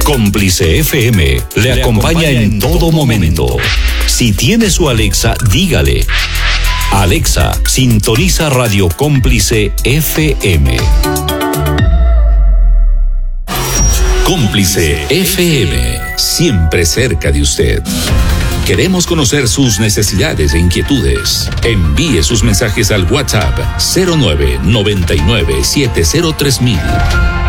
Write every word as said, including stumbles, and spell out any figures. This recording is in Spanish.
Cómplice F M le acompaña en todo momento. Si tiene su Alexa, dígale: Alexa, sintoniza Radio Cómplice F M. Cómplice F M, siempre cerca de usted. Queremos conocer sus necesidades e inquietudes. Envíe sus mensajes al WhatsApp cero nueve nueve nueve siete cero tres mil.